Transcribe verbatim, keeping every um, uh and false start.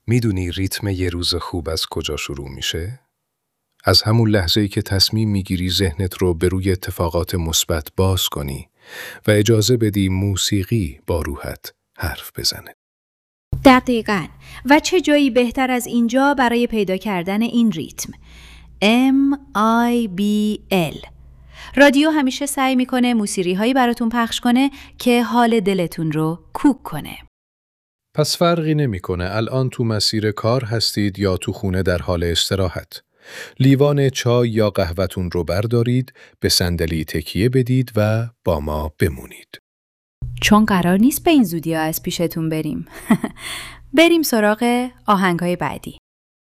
میدونی ریتم یه روز خوب از کجا شروع میشه؟ از همون لحظه‌ای که تصمیم میگیری ذهنت رو به روی اتفاقات مثبت باز کنی و اجازه بدی موسیقی با روحت حرف بزنه. دقیقاً. و چه جایی بهتر از اینجا برای پیدا کردن این ریتم؟ M I B L. رادیو همیشه سعی میکنه موسیقی هایی براتون پخش کنه که حال دلتون رو کوک کنه. پس فرقی نمیکنه الان تو مسیر کار هستید یا تو خونه در حال استراحت. لیوان چای یا قهوه‌تون رو بردارید، به صندلی تکیه بدید و با ما بمونید. چون قرار نیست به این زودی ها از پیشتون بریم. بریم سراغ آهنگای بعدی.